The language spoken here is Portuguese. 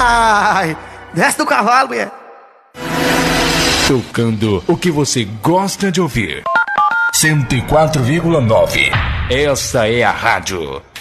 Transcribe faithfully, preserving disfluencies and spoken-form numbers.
Ai, desce do cavalo, mulher. Tocando o que você gosta de ouvir. cento e quatro vírgula nove. Essa é a rádio